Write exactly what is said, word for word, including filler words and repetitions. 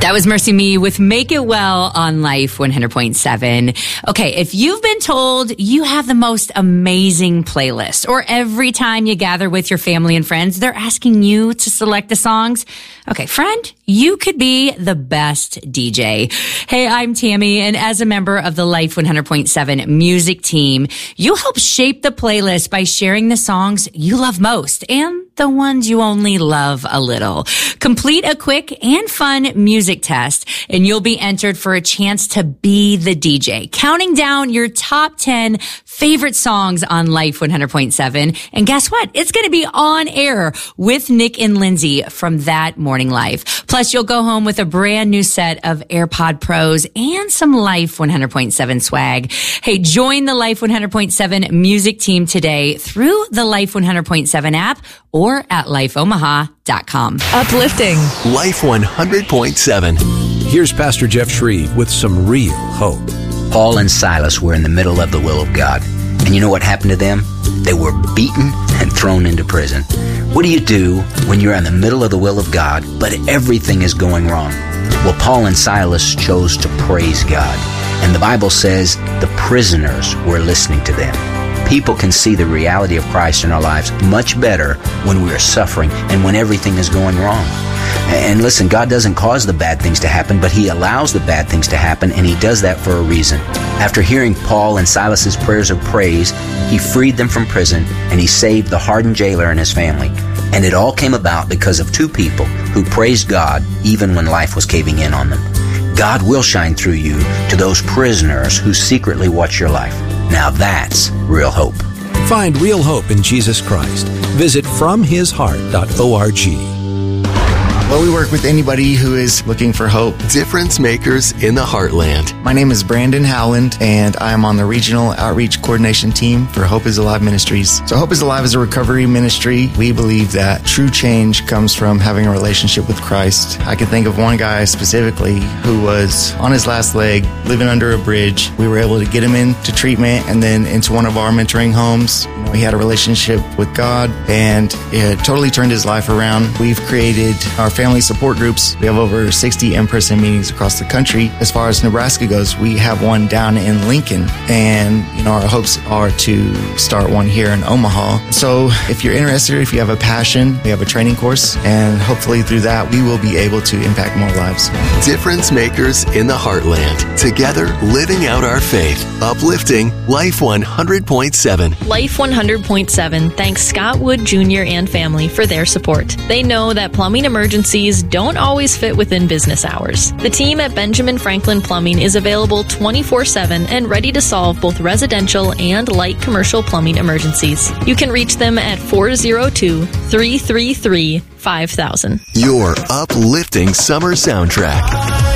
That was Mercy Me with Make It Well on Life one hundred point seven. Okay, if you've been told you have the most amazing playlist, or every time you gather with your family and friends, they're asking you to select the songs, okay, friend, you could be the best D J. Hey, I'm Tammy, and as a member of the Life one hundred point seven music team, you help shape the playlist by sharing the songs you love most and the ones you only love a little. Complete a quick and fun music test, and you'll be entered for a chance to be the D J, counting down your top ten favorite songs on Life one hundred point seven. And guess what? It's going to be on air with Nick and Lindsay from That Morning Life. Plus, you'll go home with a brand new set of AirPod Pros and some Life one hundred point seven swag. Hey, join the Life one hundred point seven music team today through the Life one hundred point seven app or at life omaha dot com. Uplifting. Life one hundred point seven. Here's Pastor Jeff Shreve with some real hope. Paul and Silas were in the middle of the will of God. And you know what happened to them? They were beaten and thrown into prison. What do you do when you're in the middle of the will of God, but everything is going wrong? Well, Paul and Silas chose to praise God. And the Bible says the prisoners were listening to them. People can see the reality of Christ in our lives much better when we are suffering and when everything is going wrong. And listen, God doesn't cause the bad things to happen, but He allows the bad things to happen, and He does that for a reason. After hearing Paul and Silas's prayers of praise, He freed them from prison, and He saved the hardened jailer and his family. And it all came about because of two people who praised God even when life was caving in on them. God will shine through you to those prisoners who secretly watch your life. Now that's real hope. Find real hope in Jesus Christ. Visit from his heart dot org. Well, we work with anybody who is looking for hope. Difference makers in the heartland. My name is Brandon Howland, and I am on the Regional Outreach Coordination Team for Hope is Alive Ministries. So Hope is Alive is a recovery ministry. We believe that true change comes from having a relationship with Christ. I can think of one guy specifically who was on his last leg, living under a bridge. We were able to get him into treatment and then into one of our mentoring homes. You know, he had a relationship with God, and it totally turned his life around. We've created our family support groups. We have over sixty in-person meetings across the country. As far as Nebraska goes, we have one down in Lincoln, and you know our hopes are to start one here in Omaha. So if you're interested, if you have a passion, we have a training course, and hopefully through that we will be able to impact more lives. Difference makers in the heartland. Together, living out our faith. Uplifting Life one hundred point seven. Life one hundred point seven thanks Scott Wood Junior and family for their support. They know that plumbing emergencies don't always fit within business hours. The team at Benjamin Franklin Plumbing is available twenty-four seven and ready to solve both residential and light commercial plumbing emergencies. You can reach them at four oh two, three three three, five thousand. Your uplifting summer soundtrack.